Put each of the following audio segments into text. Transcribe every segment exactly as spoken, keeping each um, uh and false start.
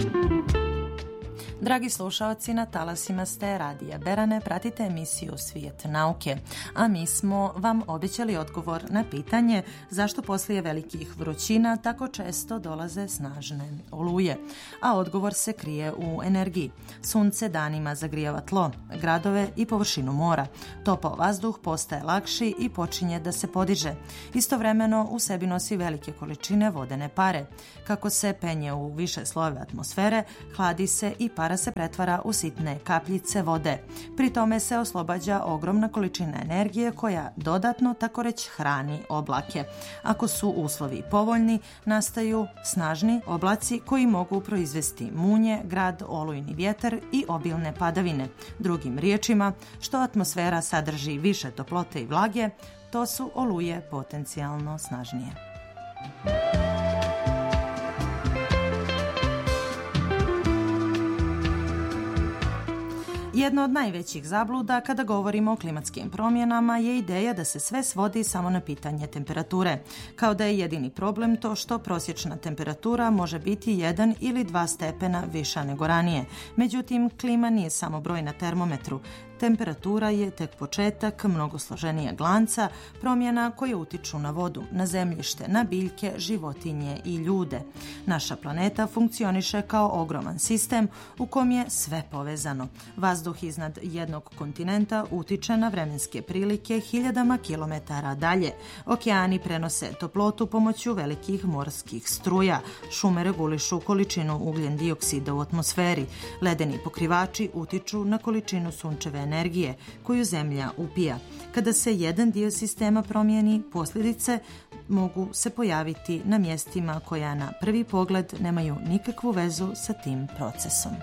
Dragi slušaoci, na talasima ste Radija Berane, pratite emisiju Svijet nauke, a mi smo vam obećali odgovor na pitanje zašto poslije velikih vrućina tako često dolaze snažne oluje. A odgovor se krije u energiji. Sunce danima zagrijava tlo, gradove i površinu mora. Topao vazduh postaje lakši i počinje da se podiže. Istovremeno u sebi nosi velike količine vodene pare. Kako se penje u više slojeve atmosfere, hladi se i para se pretvara u sitne kapljice vode. Pri tome se oslobađa ogromna količina energije koja dodatno tako reći hrani oblake. Ako su uslovi povoljni, nastaju snažni oblaci koji mogu proizvesti munje, grad, olujni vjetar i obilne padavine. Drugim riječima, što atmosfera sadrži više toplote i vlage, to su oluje potencijalno snažnije. Jedna od najvećih zabluda kada govorimo o klimatskim promjenama je ideja da se sve svodi samo na pitanje temperature, kao da je jedini problem to što prosječna temperatura može biti jedan ili dva stepena viša nego ranije. Međutim, klima nije samo broj na termometru. Temperatura je tek početak mnogo složenijeg lanca promjena koje utiču na vodu, na zemljište, na biljke, životinje i ljude. Naša planeta funkcioniše kao ogroman sistem u kom je sve povezano. Vazduh iznad jednog kontinenta utiče na vremenske prilike hiljadama kilometara dalje. Okeani prenose toplotu pomoću velikih morskih struja. Šume regulišu količinu ugljen dioksida u atmosferi. Ledeni pokrivači utiču na količinu sunčeve energije koju Zemlja upija. Kada se jedan dio sistema promijeni, posljedice mogu se pojaviti na mjestima koja na prvi pogled nemaju nikakvu vezu sa tim procesom.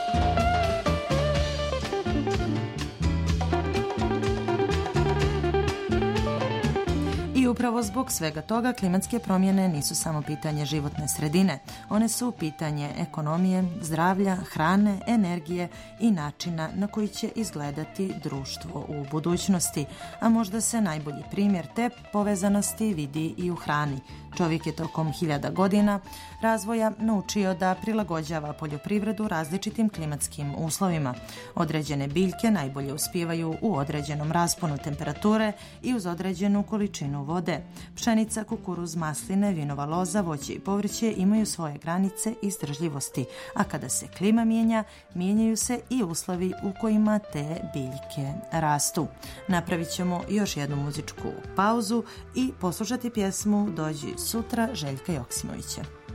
I upravo zbog svega toga klimatske promjene nisu samo pitanje životne sredine. One su pitanje ekonomije, zdravlja, hrane, energije i načina na koji će izgledati društvo u budućnosti. A možda se najbolji primjer te povezanosti vidi i u hrani. Čovjek je tokom hiljada godina razvoja naučio da prilagođava poljoprivredu različitim klimatskim uslovima. Određene biljke najbolje uspijevaju u određenom rasponu temperature i uz određenu količinu vode. Pšenica, kukuruz, masline, vinova loza, voće i povrće imaju svoje granice izdržljivosti, a kada se klima mijenja, mijenjaju se i uslovi u kojima te biljke rastu. Napravit ćemo još jednu muzičku pauzu i poslušati pjesmu Dođi sutra Željka Joksimovića.